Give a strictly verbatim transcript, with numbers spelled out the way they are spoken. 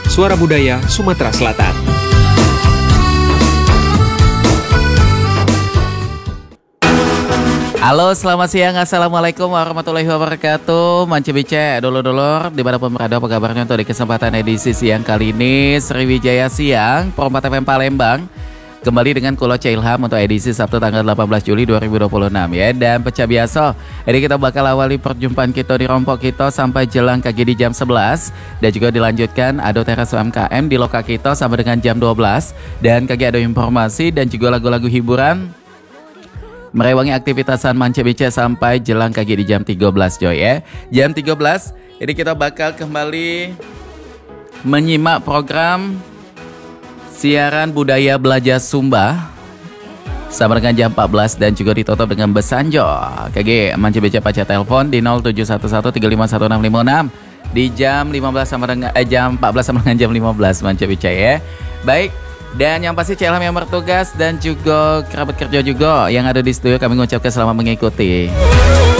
Suara Budaya Sumatera Selatan. Halo, selamat siang. Assalamualaikum warahmatullahi wabarakatuh. Mance bice, dulur-dulur, dimanapun berada, apa kabarnya untuk di kesempatan edisi siang kali ini Sriwijaya Siang, Perempat F M Palembang. Kembali dengan Kulo C. Ilham untuk edisi Sabtu tanggal delapan belas Juli dua ribu dua puluh enam ya. Dan pecah biasa, jadi kita bakal awali perjumpaan kita di Rompok kita sampai jelang kaki di jam sebelas. Dan juga dilanjutkan Ado Teras U M K M di Loka kita sampai dengan jam dua belas. Dan kaki ada informasi dan juga lagu-lagu hiburan merewangi aktivitasan Mance Bice sampai jelang kaki di jam tiga belas Joy ya. Jam tiga belas, jadi kita bakal kembali menyimak program siaran budaya belajar Sumba sama dengan jam empat belas dan juga ditutup dengan Besanjo. Kaki Mance Bice pacar telepon di nol tujuh satu satu tiga lima satu enam lima enam di jam lima belas sama dengan eh, jam empat belas sama dengan jam lima belas Mance Bice ya. Baik. Dan yang pasti C. Ilham yang bertugas dan juga kerabat kerja juga yang ada di studio, kami mengucapkan selamat mengikuti.